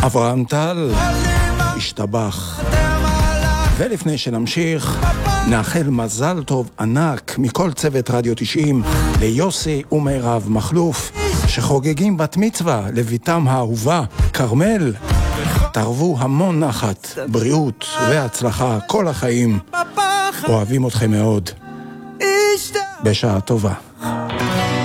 אברהם טל, השתבח. ולפני שנמשיך, נאחל מזל טוב ענק מכל צוות רדיו 90 ליוסי ומירב מחלוף, שחוגגים בת מצווה לביתם האהובה, קרמל. תרבו המון נחת, בריאות והצלחה כל החיים. אוהבים אתכם מאוד. בשעה טובה.